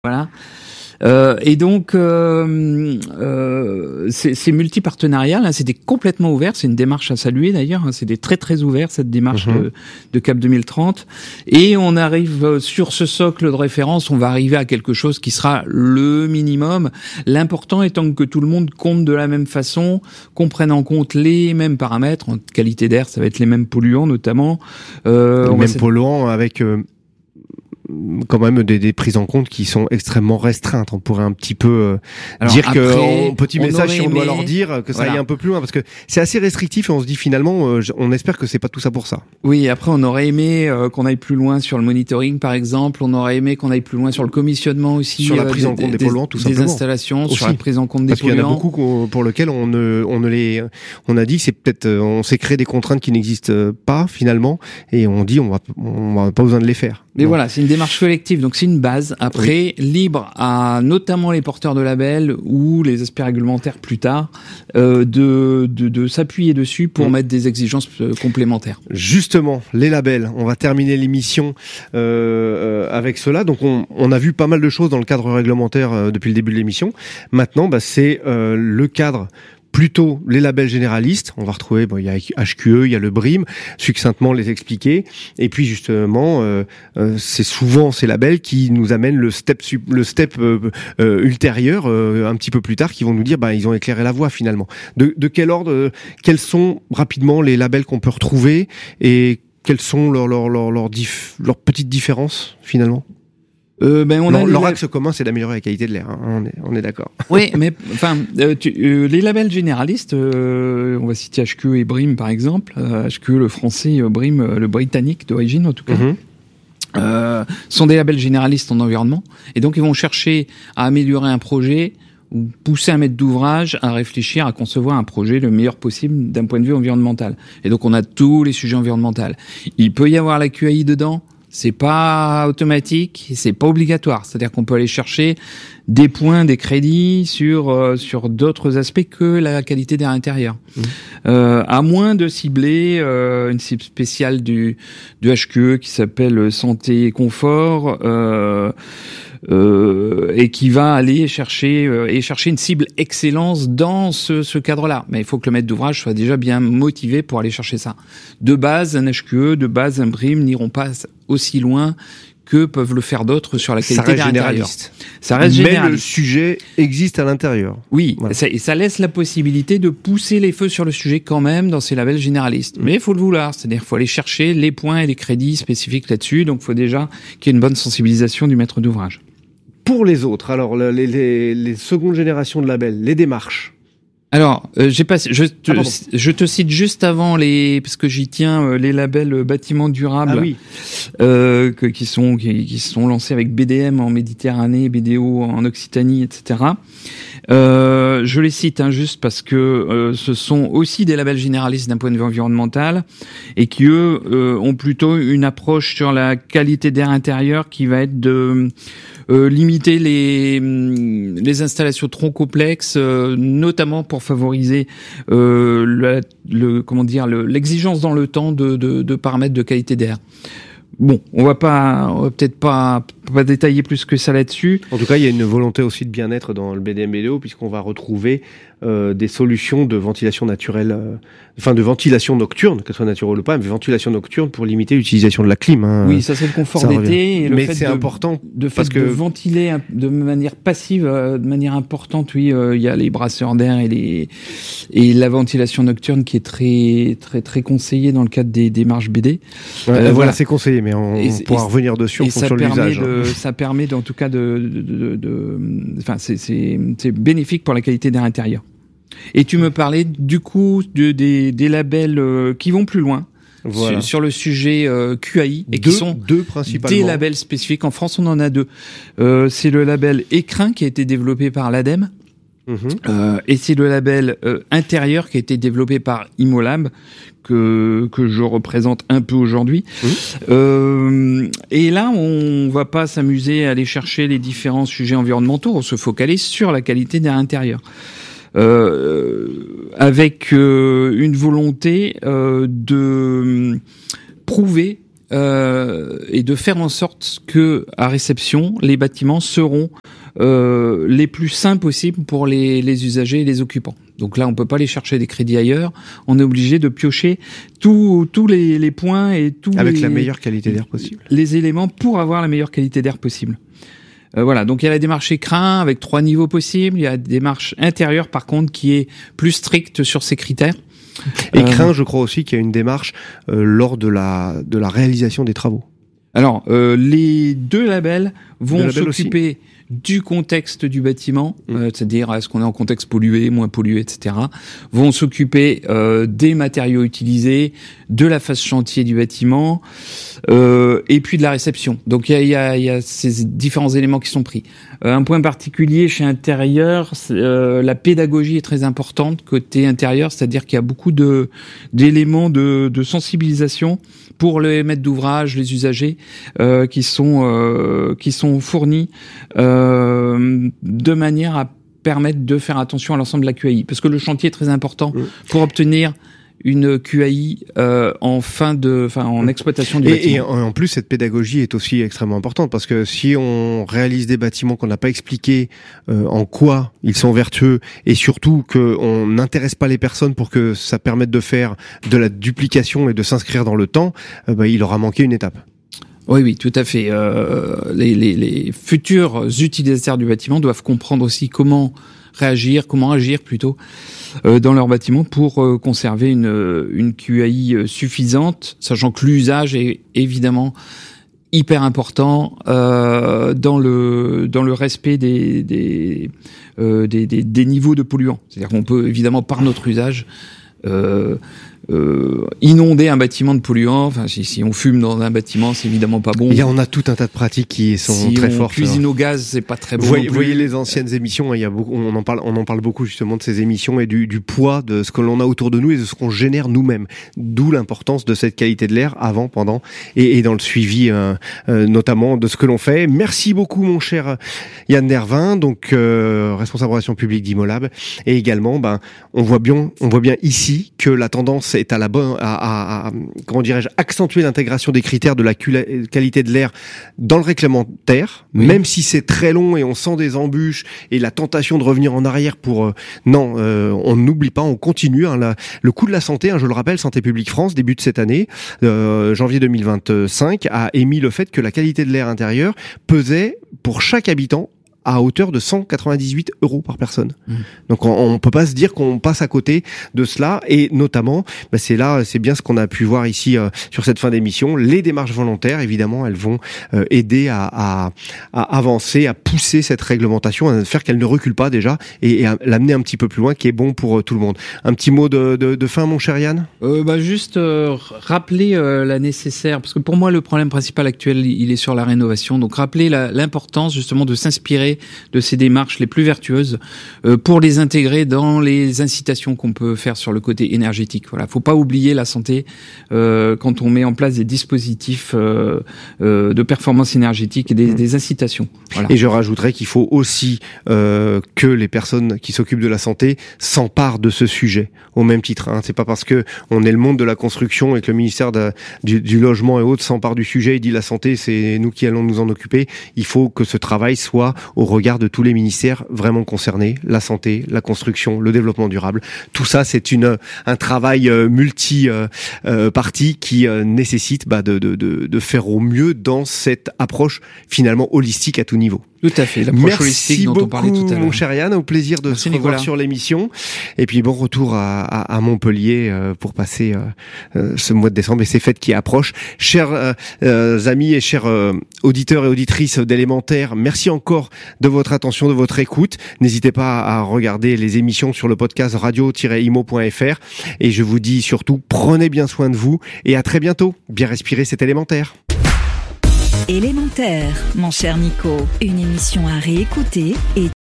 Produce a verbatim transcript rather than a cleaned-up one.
Voilà. Euh, et donc, euh, euh, c'est, c'est multi-partenarial, hein, c'était complètement ouvert, c'est une démarche à saluer d'ailleurs, hein, c'était très très ouvert cette démarche mmh. de, de Cap deux mille trente, et on arrive sur ce socle de référence, on va arriver à quelque chose qui sera le minimum, l'important étant que tout le monde compte de la même façon, qu'on prenne en compte les mêmes paramètres, en qualité d'air ça va être les mêmes polluants notamment. Euh, les mêmes va... polluants avec... Euh... quand même des, des prises en compte qui sont extrêmement restreintes. On pourrait un petit peu euh, Alors dire après, que en petit message, si on aimé... doit leur dire que ça voilà. aille un peu plus loin, parce que c'est assez restrictif et on se dit finalement, euh, on espère que c'est pas tout ça pour ça. Oui, après on aurait aimé euh, qu'on aille plus loin sur le monitoring, par exemple. On aurait aimé qu'on aille plus loin sur le commissionnement aussi, sur la prise euh, en compte des, des polluants, tout des simplement. Des installations, aussi. Sur la prise en compte des parce polluants. Parce qu'il y en a beaucoup pour lesquels on ne, on ne les, on a dit que c'est peut-être, on s'est créé des contraintes qui n'existent pas finalement, et on dit on va, on va pas besoin de les faire. Mais non. Voilà, c'est une démarche collective, donc c'est une base. Après, oui. libre à notamment les porteurs de labels ou les aspects réglementaires plus tard euh, de, de, de s'appuyer dessus pour mmh. mettre des exigences euh, complémentaires. Justement, les labels. On va terminer l'émission euh, avec cela. Donc, on, on a vu pas mal de choses dans le cadre réglementaire euh, depuis le début de l'émission. Maintenant, bah, c'est euh, le cadre. Plutôt les labels généralistes, on va retrouver, bon, il y a H Q E, il y a le B R I M, succinctement les expliquer, et puis justement, euh, euh, c'est souvent ces labels qui nous amènent le step, le step euh, euh, ultérieur, euh, un petit peu plus tard, qui vont nous dire, bah, ils ont éclairé la voie finalement. De, de quel ordre, euh, quels sont rapidement les labels qu'on peut retrouver, et quelles sont leurs leurs leurs leurs, dif- leurs petites différences finalement? Euh, ben on leur, a leur axe commun, c'est d'améliorer la qualité de l'air. Hein. On est, on est d'accord. Oui, mais enfin, euh, tu, euh, les labels généralistes, euh, on va citer H Q E et B R I M par exemple. Euh, H Q E, le français, euh, B R I M, le britannique d'origine en tout cas. Mm-hmm. Euh, sont des labels généralistes en environnement, et donc ils vont chercher à améliorer un projet ou pousser un maître d'ouvrage à réfléchir, à concevoir un projet le meilleur possible d'un point de vue environnemental. Et donc on a tous les sujets environnementaux. Il peut y avoir la Q A I dedans. C'est pas automatique, c'est pas obligatoire. C'est-à-dire qu'on peut aller chercher des points, des crédits sur euh, sur d'autres aspects que la qualité d'air intérieur. Mmh. Euh, à moins de cibler euh, une cible spéciale du du H Q E qui s'appelle santé et confort. Euh, Euh, et qui va aller chercher euh, et chercher une cible excellence dans ce, ce cadre-là. Mais il faut que le maître d'ouvrage soit déjà bien motivé pour aller chercher ça. De base, un H Q E, de base, un B R I M n'iront pas aussi loin que peuvent le faire d'autres sur la qualité d'air intérieur. Ça reste généraliste. Mais le sujet existe à l'intérieur. Oui, voilà. ça, et ça laisse la possibilité de pousser les feux sur le sujet quand même dans ces labels généralistes. Mmh. Mais il faut le vouloir, c'est-à-dire qu'il faut aller chercher les points et les crédits spécifiques là-dessus. Donc il faut déjà qu'il y ait une bonne sensibilisation du maître d'ouvrage. Pour les autres, alors les, les, les secondes générations de labels, les démarches. Alors, euh, j'ai pas, je te, ah, je te cite juste avant les, parce que j'y tiens, euh, les labels bâtiments durables, ah, oui. euh, que, qui sont qui, qui sont lancés avec B D M en Méditerranée, B D O en Occitanie, et cetera. Euh, je les cite hein, juste parce que euh, ce sont aussi des labels généralistes d'un point de vue environnemental et qui eux euh, ont plutôt une approche sur la qualité d'air intérieur qui va être de euh, limiter les les installations trop complexes, euh, notamment pour favoriser euh, le, le comment dire le, l'exigence dans le temps de, de, de paramètres de qualité d'air. Bon, on va pas, on va peut-être pas, pas détailler plus que ça là-dessus. En tout cas, il y a une volonté aussi de bien-être dans le B D M B D O puisqu'on va retrouver euh, des solutions de ventilation naturelle, euh, enfin de ventilation nocturne, que ce soit naturelle ou pas, mais ventilation nocturne pour limiter l'utilisation de la clim. Hein. Oui, ça c'est le confort d'été. Et le mais fait c'est de, important de fait parce de que ventiler de manière passive, euh, de manière importante. Oui, il euh, y a les brasseurs d'air et les et la ventilation nocturne qui est très très très conseillée dans le cadre des démarches B D. Ouais, euh, voilà, voilà, c'est conseillé, mais on, et, on pourra et, revenir dessus en fonction de l'usage. De, ça permet de, en tout cas de, de, de, de enfin c'est c'est c'est bénéfique pour la qualité d'air intérieur. Et tu me parlais du coup de, des, des labels euh, qui vont plus loin voilà. sur, sur le sujet euh, Q A I et deux, qui sont deux principalement. Des labels spécifiques. En France, on en a deux. Euh, c'est le label Écrin qui a été développé par l'ADEME. Mmh. Euh, et c'est le label euh, intérieur qui a été développé par Imolab que que je représente un peu aujourd'hui. Mmh. Euh, et là, on va pas s'amuser à aller chercher les différents sujets environnementaux. On se focalise sur la qualité d'air intérieur. Euh, avec euh, une volonté euh, de prouver euh, est de faire en sorte que à réception, les bâtiments seront euh, les plus sains possibles pour les, les usagers et les occupants. Donc là, on peut pas aller chercher des crédits ailleurs. On est obligé de piocher tous tous les, les points et tous avec les, la meilleure qualité d'air possible. Les éléments pour avoir la meilleure qualité d'air possible. Euh, voilà, donc il y a la démarche écrin avec trois niveaux possibles. Il y a la démarche intérieure, par contre, qui est plus stricte sur ces critères. Écrin, euh, je crois aussi qu'il y a une démarche euh, lors de la de la réalisation des travaux. Alors, euh, les deux labels vont labels s'occuper aussi. du contexte du bâtiment, mmh. euh, c'est-à-dire est-ce qu'on est en contexte pollué, moins pollué, et cetera. Vont s'occuper euh, des matériaux utilisés, de la phase chantier du bâtiment, euh, et puis de la réception. Donc il y a, y, a, y a ces différents éléments qui sont pris. Euh, un point particulier chez Intérieur, euh, la pédagogie est très importante côté intérieur, c'est-à-dire qu'il y a beaucoup de d'éléments de, de sensibilisation pour les maîtres d'ouvrage, les usagers, euh, qui sont euh, qui sont fournis euh, de manière à permettre de faire attention à l'ensemble de la Q A I, parce que le chantier est très important mmh. pour obtenir une Q A I euh, en fin de, enfin en exploitation du et, bâtiment. Et en plus, cette pédagogie est aussi extrêmement importante parce que si on réalise des bâtiments qu'on n'a pas expliqué euh, en quoi ils sont vertueux et surtout qu'on n'intéresse pas les personnes pour que ça permette de faire de la duplication et de s'inscrire dans le temps, euh, bah, il aura manqué une étape. Oui, oui, tout à fait. Euh, les, les, les futurs utilisateurs du bâtiment doivent comprendre aussi comment réagir, comment agir plutôt euh, dans leur bâtiment pour euh, conserver une, une Q A I suffisante, sachant que l'usage est évidemment hyper important euh, dans le dans le respect des des, euh, des des des niveaux de polluants. C'est-à-dire qu'on peut évidemment par notre usage euh, Euh, inonder un bâtiment de polluants. Enfin, si, si on fume dans un bâtiment, c'est évidemment pas bon. Il y a, on a tout un tas de pratiques qui sont si très fortes. Si on cuisine au gaz, c'est pas très bon. Vous voyez, non plus. voyez les anciennes émissions, il y a beaucoup, on en parle, on en parle beaucoup justement de ces émissions et du, du poids de ce que l'on a autour de nous et de ce qu'on génère nous-mêmes. D'où l'importance de cette qualité de l'air avant, pendant et, et dans le suivi, euh, euh, notamment de ce que l'on fait. Merci beaucoup, mon cher Yann Nervin, donc euh, responsable relations publiques d'Imolab, et également, ben, on voit bien, on voit bien ici que la tendance est à la bonne. À, à, à, comment dirais-je, accentuer l'intégration des critères de la cul- qualité de l'air dans le réglementaire, oui. Même si c'est très long et on sent des embûches et la tentation de revenir en arrière pour... Euh, non, euh, on n'oublie pas, on continue. Hein, la, le coût de la santé, hein, je le rappelle, Santé publique France, début de cette année, euh, janvier deux mille vingt-cinq, a émis le fait que la qualité de l'air intérieur pesait pour chaque habitant à hauteur de cent quatre-vingt-dix-huit euros par personne. Mmh. Donc on, on peut pas se dire qu'on passe à côté de cela, et notamment, bah c'est là, c'est bien ce qu'on a pu voir ici euh, sur cette fin d'émission. Les démarches volontaires, évidemment, elles vont euh, aider à, à, à avancer, à pousser cette réglementation, à faire qu'elle ne recule pas déjà, et, et à l'amener un petit peu plus loin, qui est bon pour euh, tout le monde. Un petit mot de, de, de fin, mon cher Yann. Euh, bah juste euh, rappeler euh, la nécessaire, parce que pour moi le problème principal actuel, il est sur la rénovation. Donc rappeler la, l'importance justement de s'inspirer de ces démarches les plus vertueuses euh, pour les intégrer dans les incitations qu'on peut faire sur le côté énergétique. Voilà, faut pas oublier la santé euh, quand on met en place des dispositifs euh, euh, de performance énergétique et des, mmh. des incitations. Voilà. Et je rajouterais qu'il faut aussi euh, que les personnes qui s'occupent de la santé s'emparent de ce sujet au même titre. Hein. C'est pas parce que on est le monde de la construction et que le ministère de, du, du logement et autres s'empare du sujet et dit la santé, c'est nous qui allons nous en occuper. Il faut que ce travail soit au regard de tous les ministères vraiment concernés, la santé, la construction, le développement durable. Tout ça, c'est une un travail euh, multi euh, euh, parti qui euh, nécessite bah, de, de, de, de faire au mieux dans cette approche finalement holistique à tout niveau. Tout à fait, l'approche Merci holistique dont beaucoup, on parlait tout à l'heure. Mon cher Yann, au plaisir de Merci se revoir Nicolas. Sur l'émission. Et puis bon retour à, à, à Montpellier euh, pour passer euh, euh, ce mois de décembre et ces fêtes qui approchent. Chers euh, euh, amis et chers euh, auditeurs et auditrices d'Élémentaire, merci encore de votre attention, de votre écoute. N'hésitez pas à regarder les émissions sur le podcast radio tiret imo point f r. Et je vous dis surtout, prenez bien soin de vous et à très bientôt. Bien respirer, c'est Élémentaire. Élémentaire, mon cher Nico, une émission à réécouter et